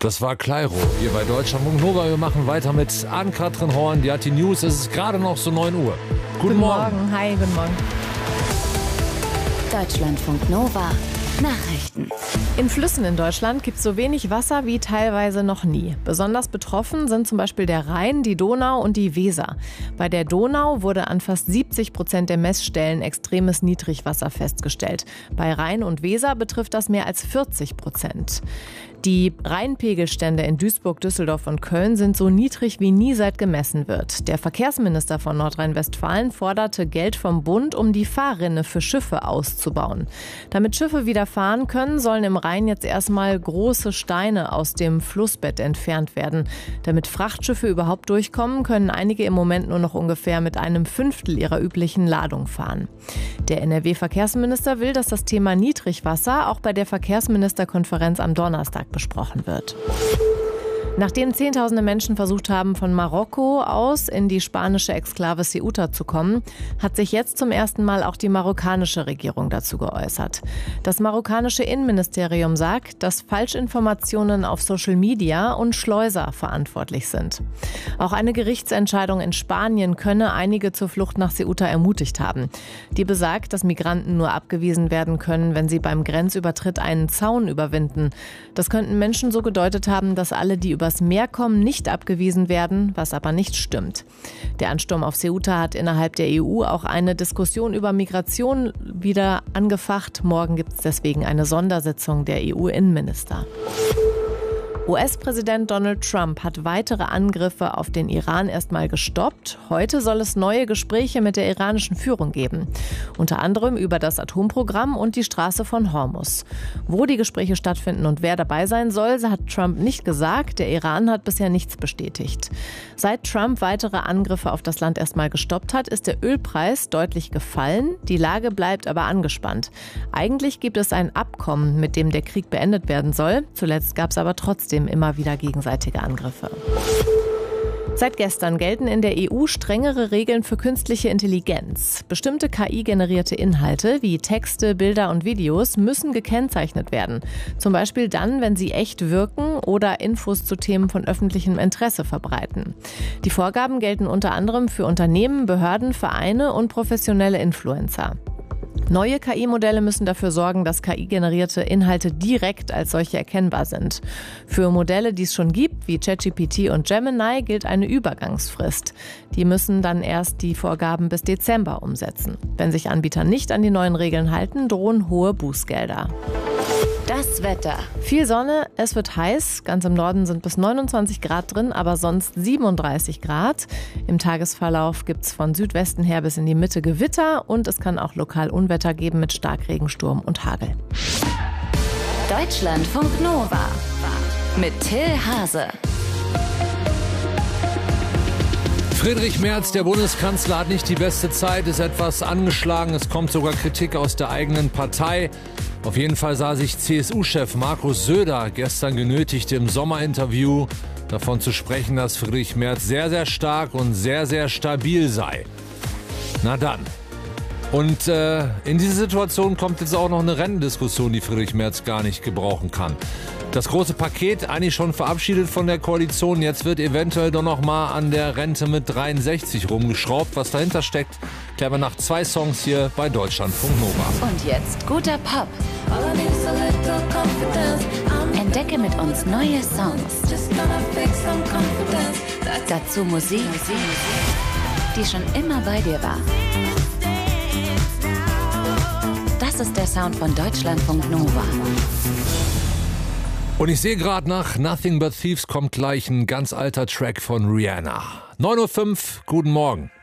Das war Clairo hier bei Deutschlandfunk Nova. Wir machen weiter mit Ann-Kathrin Horn. Die hat die News. Es ist gerade noch so 9 Uhr. Guten Morgen. Hi, guten Morgen. Deutschlandfunk Nova. Nachrichten. In Flüssen in Deutschland gibt es so wenig Wasser wie teilweise noch nie. Besonders betroffen sind zum Beispiel der Rhein, die Donau und die Weser. Bei der Donau wurde an fast 70% der Messstellen extremes Niedrigwasser festgestellt. Bei Rhein und Weser betrifft das mehr als 40%. Die Rheinpegelstände in Duisburg, Düsseldorf und Köln sind so niedrig wie nie seit gemessen wird. Der Verkehrsminister von Nordrhein-Westfalen forderte Geld vom Bund, um die Fahrrinne für Schiffe auszubauen. Damit Schiffe wieder fahren können, sollen im Rhein jetzt erstmal große Steine aus dem Flussbett entfernt werden. Damit Frachtschiffe überhaupt durchkommen, können einige im Moment nur noch ungefähr mit einem Fünftel ihrer üblichen Ladung fahren. Der NRW-Verkehrsminister will, dass das Thema Niedrigwasser auch bei der Verkehrsministerkonferenz am Donnerstag besprochen wird. Nachdem Zehntausende Menschen versucht haben, von Marokko aus in die spanische Exklave Ceuta zu kommen, hat sich jetzt zum ersten Mal auch die marokkanische Regierung dazu geäußert. Das marokkanische Innenministerium sagt, dass Falschinformationen auf Social Media und Schleuser verantwortlich sind. Auch eine Gerichtsentscheidung in Spanien könne einige zur Flucht nach Ceuta ermutigt haben. Die besagt, dass Migranten nur abgewiesen werden können, wenn sie beim Grenzübertritt einen Zaun überwinden. Das könnten Menschen so gedeutet haben, dass alle, die übers Meer kommen, nicht abgewiesen werden, was aber nicht stimmt. Der Ansturm auf Ceuta hat innerhalb der EU auch eine Diskussion über Migration wieder angefacht. Morgen gibt es deswegen eine Sondersitzung der EU-Innenminister. US-Präsident Donald Trump hat weitere Angriffe auf den Iran erstmal gestoppt. Heute soll es neue Gespräche mit der iranischen Führung geben. Unter anderem über das Atomprogramm und die Straße von Hormuz. Wo die Gespräche stattfinden und wer dabei sein soll, hat Trump nicht gesagt. Der Iran hat bisher nichts bestätigt. Seit Trump weitere Angriffe auf das Land erstmal gestoppt hat, ist der Ölpreis deutlich gefallen. Die Lage bleibt aber angespannt. Eigentlich gibt es ein Abkommen, mit dem der Krieg beendet werden soll. Zuletzt gab es aber trotzdem immer wieder gegenseitige Angriffe. Seit gestern gelten in der EU strengere Regeln für künstliche Intelligenz. Bestimmte KI-generierte Inhalte wie Texte, Bilder und Videos müssen gekennzeichnet werden. Zum Beispiel dann, wenn sie echt wirken oder Infos zu Themen von öffentlichem Interesse verbreiten. Die Vorgaben gelten unter anderem für Unternehmen, Behörden, Vereine und professionelle Influencer. Neue KI-Modelle müssen dafür sorgen, dass KI-generierte Inhalte direkt als solche erkennbar sind. Für Modelle, die es schon gibt, wie ChatGPT und Gemini, gilt eine Übergangsfrist. Die müssen dann erst die Vorgaben bis Dezember umsetzen. Wenn sich Anbieter nicht an die neuen Regeln halten, drohen hohe Bußgelder. Das Wetter. Viel Sonne, es wird heiß. Ganz im Norden sind bis 29 Grad drin, aber sonst 37 Grad. Im Tagesverlauf gibt es von Südwesten her bis in die Mitte Gewitter und es kann auch lokal Unwetter geben mit Starkregen, Sturm und Hagel. Deutschlandfunk Nova mit Till Hase. Friedrich Merz, der Bundeskanzler, hat nicht die beste Zeit, ist etwas angeschlagen. Es kommt sogar Kritik aus der eigenen Partei. Auf jeden Fall sah sich CSU-Chef Markus Söder gestern genötigt, im Sommerinterview davon zu sprechen, dass Friedrich Merz sehr, sehr stark und sehr, sehr stabil sei. Na dann. Und in diese Situation kommt jetzt auch noch eine Rentendiskussion, die Friedrich Merz gar nicht gebrauchen kann. Das große Paket eigentlich schon verabschiedet von der Koalition. Jetzt wird eventuell doch noch mal an der Rente mit 63 rumgeschraubt. Was dahinter steckt, klären wir nach 2 Songs hier bei Deutschlandfunk Nova. Und jetzt guter Pop. Entdecke mit uns neue Songs. Dazu Musik, die schon immer bei dir war. Das ist der Sound von Deutschlandfunk Nova. Und ich sehe gerade, nach Nothing But Thieves kommt gleich ein ganz alter Track von Rihanna. 9:05 Uhr, guten Morgen.